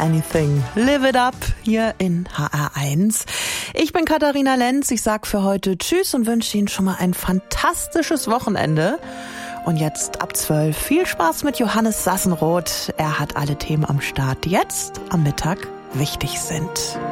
Anything. Live it up hier in HR1. Ich bin Katharina Lenz. Ich sag für heute Tschüss und wünsche Ihnen schon mal ein fantastisches Wochenende. Und jetzt ab 12 viel Spaß mit Johannes Sassenroth. Er hat alle Themen am Start, die jetzt am Mittag wichtig sind.